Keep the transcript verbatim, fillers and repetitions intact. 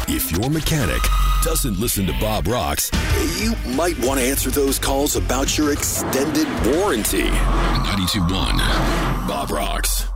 If your mechanic doesn't listen to Bob Rocks, you might want to answer those calls about your extended warranty. ninety-two point one Bob Rocks.